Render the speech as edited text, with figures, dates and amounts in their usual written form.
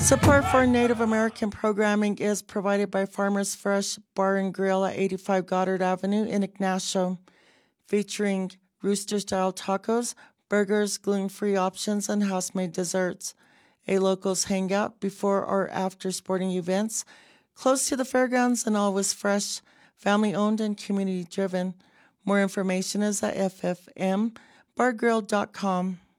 Support for Native American programming is provided by Farmers Fresh Bar and Grill at 85 Goddard Avenue in Ignacio, featuring rooster-style tacos, burgers, gluten-free options, and house-made desserts. A locals hangout before or after sporting events, close to the fairgrounds and always fresh, family-owned and community-driven. More information is at ffmbargrill.com.